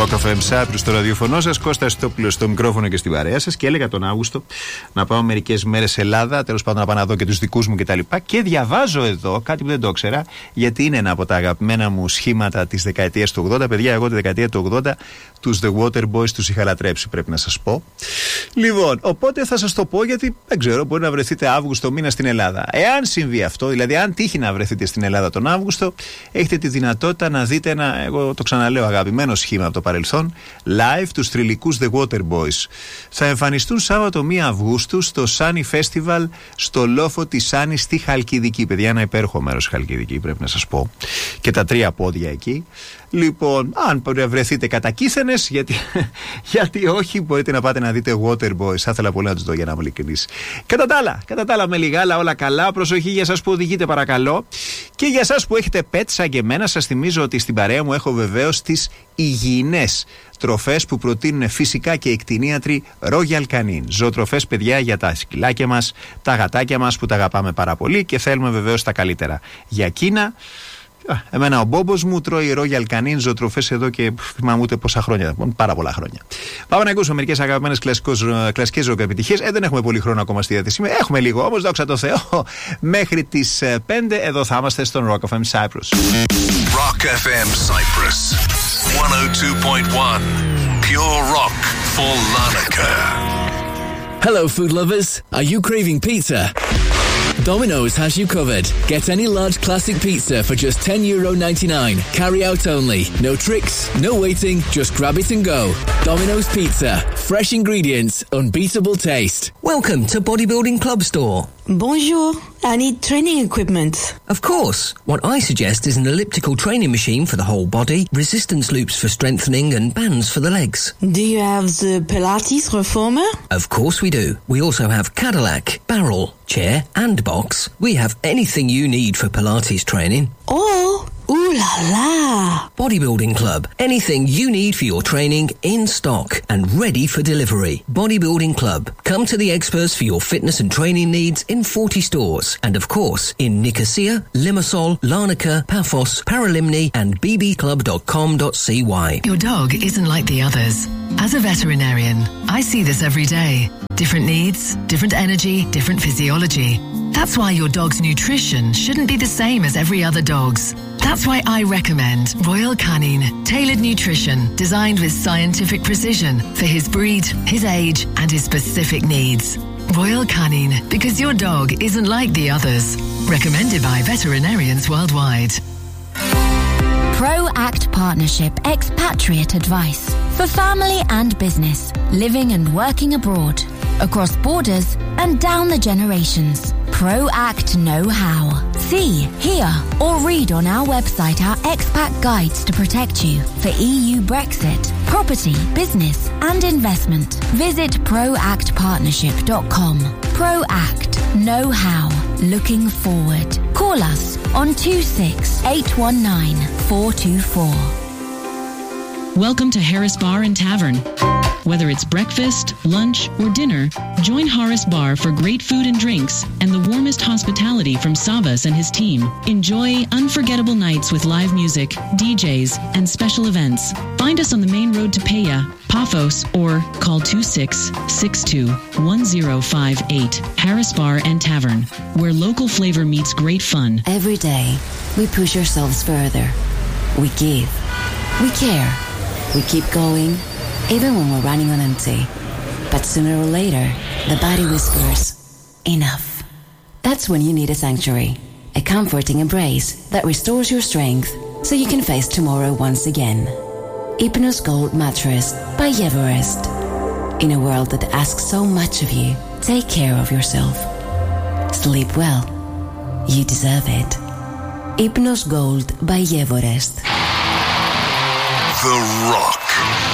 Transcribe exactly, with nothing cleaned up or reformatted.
Rock εφ εμ Cyprus στο ραδιοφωνό σας, Κώστας Στόπουλος στο μικρόφωνο και στην παρέα σας. Και έλεγα τον Αύγουστο να πάω μερικές μέρες Ελλάδα, τέλος πάντων να πάω να δω και τους δικούς μου κτλ. Και, και διαβάζω εδώ κάτι που δεν το ήξερα, γιατί είναι ένα από τα αγαπημένα μου σχήματα της δεκαετίας του ογδόντα. Παιδιά, εγώ τη δεκαετία του ογδόντα τους The Waterboys τους είχα λατρέψει, πρέπει να σας πω. Λοιπόν, οπότε θα σας το πω γιατί δεν ξέρω, μπορεί να βρεθείτε Αύγουστο μήνα στην Ελλάδα. Εάν συμβεί αυτό, δηλαδή αν τύχει να βρεθείτε στην Ελλάδα τον Αύγουστο, έχετε τη δυνατότητα να δείτε ένα, εγώ το ξαναλέω, αγαπημένο σχήμα από το παρελθόν, live τους θρυλικούς The Waterboys. Θα εμφανιστούν Σάββατο πρώτη Αυγούστου στο Sunny Festival στο λόφο της Sunny στη Χαλκιδική. Παιδιά, ένα υπέροχο μέρος Χαλκιδική, πρέπει να σας πω. Και τα τρία πόδια εκεί. Λοιπόν, αν βρεθείτε κατακίθενες, γιατί, γιατί όχι, μπορείτε να πάτε να δείτε Waterboys. Θα ήθελα πολύ να τους δω, για να είμαι ειλικρινής. Κατά τα άλλα, κατά τα άλλα με λιγάλα, όλα καλά. Προσοχή για εσάς που οδηγείτε, παρακαλώ. Και για εσάς που έχετε pet σαν και εμένα, σας θυμίζω ότι στην παρέα μου έχω βεβαίως τις υγιεινές τροφές που προτείνουν φυσικά και οι κτηνίατροι Royal Canin. Ζωοτροφές, παιδιά, για τα σκυλάκια μας, τα γατάκια μας που τα αγαπάμε πάρα πολύ και θέλουμε βεβαίως τα καλύτερα. Για εκείνα. Εμένα ο Μπόμπος μου τρώει Royal Canin ζωοτροφές εδώ και θυμάμαι ούτε πόσα χρόνια, πάρα πολλά χρόνια. Πάμε να ακούσουμε μερικές αγαπημένες κλασικές ροκ επιτυχίες. Ε, δεν έχουμε πολύ χρόνο ακόμα στη διάθεσή μου. Έχουμε λίγο όμως, δόξα τω Θεώ. Μέχρι τις πέντε εδώ θα είμαστε στον Rock εφ εμ Cyprus. Rock εφ εμ Cyprus εκατόν δύο κόμμα ένα. Pure rock for Larnaca. Hello, food lovers. Are you craving pizza? Domino's has you covered. Get any large classic pizza for just ten euro ninety-nine. Carry out only. No tricks, no waiting, just grab it and go. Domino's Pizza. Fresh ingredients, unbeatable taste. Welcome to Bodybuilding Club Store. Bonjour. I need training equipment. Of course. What I suggest is an elliptical training machine for the whole body, resistance loops for strengthening, and bands for the legs. Do you have the Pilates Reformer? Of course we do. We also have Cadillac, barrel, chair, and box. We have anything you need for Pilates training. Oh, ooh la la. Bodybuilding Club. Anything you need for your training in stock and ready for delivery. Bodybuilding Club. Come to the experts for your fitness and training needs in forty stores. And of course, in Nicosia, Limassol, Larnaca, Paphos, Paralimni, and b b club dot com dot c y. Your dog isn't like the others. As a veterinarian, I see this every day. Different needs, different energy, different physiology. That's why your dog's nutrition shouldn't be the same as every other dog's. That's why I recommend Royal Canin tailored nutrition designed with scientific precision for his breed, his age, and his specific needs. Royal Canin, because your dog isn't like the others. Recommended by veterinarians worldwide. ProAct Partnership Expatriate Advice for family and business, living and working abroad, across borders and down the generations. ProAct Know-How. See, hear or read on our website our expat guides to protect you for E U Brexit, property, business and investment. Visit proact partnership dot com. ProAct Know-How. Looking forward. Call us on two six eight one nine four two four. Welcome to Harris Bar and Tavern. Whether it's breakfast, lunch, or dinner, join Harris Bar for great food and drinks and the warmest hospitality from Savas and his team. Enjoy unforgettable nights with live music, D Js, and special events. Find us on the main road to Peja, Paphos, or call two six six two one zero five eight. Harris Bar and Tavern, where local flavor meets great fun. Every day, we push ourselves further. We give. We care. We keep going, even when we're running on empty. But sooner or later, the body whispers, enough. That's when you need a sanctuary, a comforting embrace that restores your strength so you can face tomorrow once again. Hypnos Gold Mattress by Everest. In a world that asks so much of you, take care of yourself. Sleep well. You deserve it. Hypnos Gold by Everest. The Rock